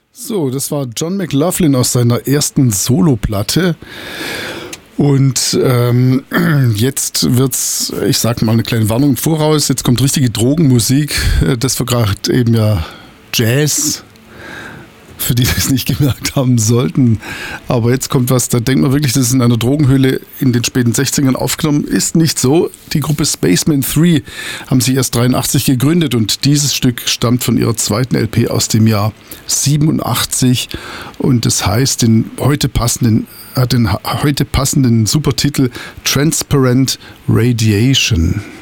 So, das war John McLaughlin aus seiner ersten Soloplatte. Und jetzt wird's, ich sag mal eine kleine Warnung im Voraus, jetzt kommt richtige Drogenmusik. Das war gerade eben ja Jazz, für die es nicht gemerkt haben sollten. Aber jetzt kommt was, da denkt man wirklich, das ist in einer Drogenhöhle in den späten 60ern aufgenommen. Ist nicht so. Die Gruppe Spaceman 3 haben sich erst 83 gegründet und dieses Stück stammt von ihrer zweiten LP aus dem Jahr 87 und das heißt hat den heute passenden Supertitel Transparent Radiation.